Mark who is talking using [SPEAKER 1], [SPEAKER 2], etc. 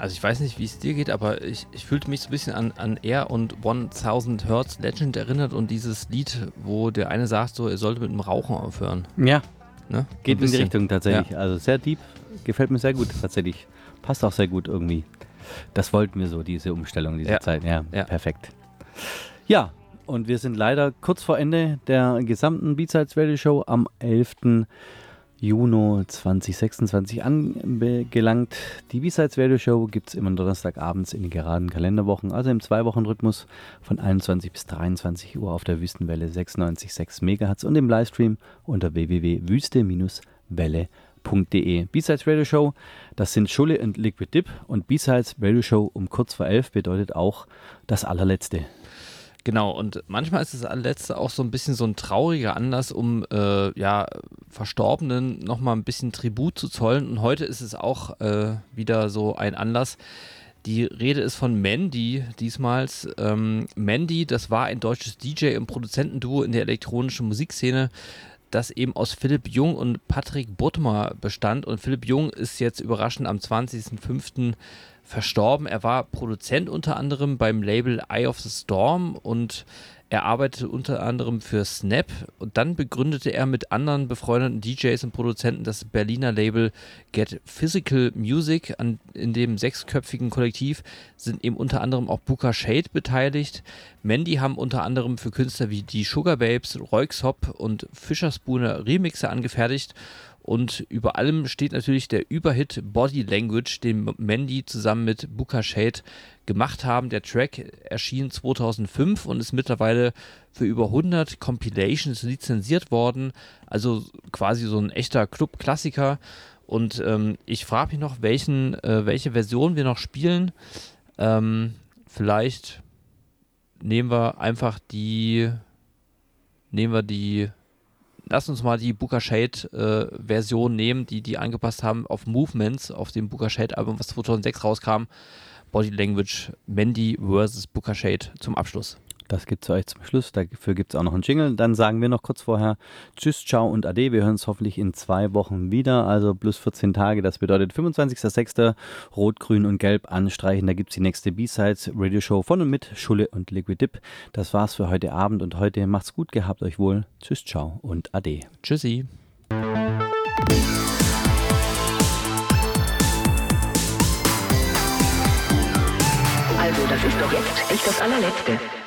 [SPEAKER 1] Also ich weiß nicht, wie es dir geht, aber ich fühlte mich so ein bisschen an Air und 1000 Hertz Legend erinnert und dieses Lied, wo der eine sagt, so, er sollte mit dem Rauchen aufhören.
[SPEAKER 2] Ja,
[SPEAKER 1] ne?
[SPEAKER 2] geht in die Richtung tatsächlich.
[SPEAKER 1] Ja.
[SPEAKER 2] Also sehr deep, gefällt mir sehr gut tatsächlich. Passt auch sehr gut irgendwie. Das wollten wir so, diese Umstellung, diese Zeit. Ja, perfekt. Ja, und wir sind leider kurz vor Ende der gesamten B-Sides Radio Show am 11. Juni 2026 angelangt. Die B-Sides Radio Show gibt es immer Donnerstagabends in den geraden Kalenderwochen, also im 2-Wochen-Rhythmus von 21 bis 23 Uhr auf der Wüstenwelle 96,6 MHz und im Livestream unter www.wüste-welle.de. B-Sides Radio Show, das sind Schulle und Liquid Dip, und B-Sides Radio Show um kurz vor 11 bedeutet auch das allerletzte.
[SPEAKER 1] Genau, und manchmal ist das allerletzte auch so ein bisschen so ein trauriger Anlass, um Verstorbenen nochmal ein bisschen Tribut zu zollen. Und heute ist es auch wieder so ein Anlass. Die Rede ist von Mandy diesmals. Mandy, das war ein deutsches DJ- und Produzentenduo in der elektronischen Musikszene, das eben aus Philipp Jung und Patrick Bodmer bestand. Und Philipp Jung ist jetzt überraschend am 20.05. verstorben. Er war Produzent unter anderem beim Label Eye of the Storm und er arbeitete unter anderem für Snap, und dann begründete er mit anderen befreundeten DJs und Produzenten das Berliner Label Get Physical Music. In dem 6-köpfigen Kollektiv sind eben unter anderem auch Booka Shade beteiligt. Mandy haben unter anderem für Künstler wie die Sugar Babes, Royxhop und Fischerspooner Remixe angefertigt. Und über allem steht natürlich der Überhit Body Language, den Mandy zusammen mit Booka Shade gemacht haben. Der Track erschien 2005 und ist mittlerweile für über 100 Compilations lizenziert worden. Also quasi so ein echter Club-Klassiker. Und ich frage mich noch, welche Version wir noch spielen. Vielleicht nehmen wir lass uns mal die Booka Shade Version nehmen, die angepasst haben auf Movements, auf dem Booka Shade Album, was 2006 rauskam. Body Language, Mandy vs. Booka Shade zum Abschluss.
[SPEAKER 2] Das gibt es euch zum Schluss. Dafür gibt es auch noch einen Jingle. Dann sagen wir noch kurz vorher Tschüss, Ciao und Ade. Wir hören uns hoffentlich in 2 Wochen wieder. Also plus 14 Tage. Das bedeutet 25.06. Rot, Grün und Gelb anstreichen. Da gibt es die nächste B-Sides Radio Show von und mit Schulle und Liquid Dip. Das war's für heute Abend und heute. Macht's gut, gehabt euch wohl. Tschüss, Ciao und Ade.
[SPEAKER 1] Tschüssi.
[SPEAKER 3] Also, das ist doch jetzt echt das allerletzte.